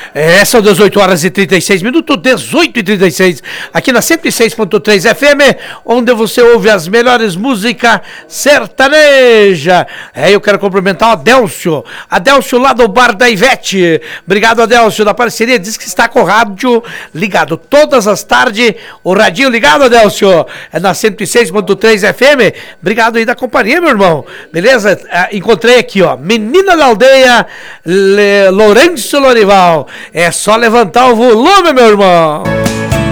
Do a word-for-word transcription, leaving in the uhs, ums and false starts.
É, são dezoito horas e trinta e seis minutos, dezoito e trinta e seis, aqui na cento e seis ponto três F M, onde você ouve as melhores músicas sertaneja. É, eu quero cumprimentar o Adélcio, Adélcio lá do Bar da Ivete. Obrigado, Adélcio, da parceria, diz que está com o rádio ligado todas as tardes, o radinho ligado, Adélcio, é na cento e seis ponto três F M. Obrigado aí da companhia, meu irmão, beleza? Ah, encontrei aqui, ó, Menina da Aldeia, Le... Lourenço Lorival. É só levantar o volume, meu irmão.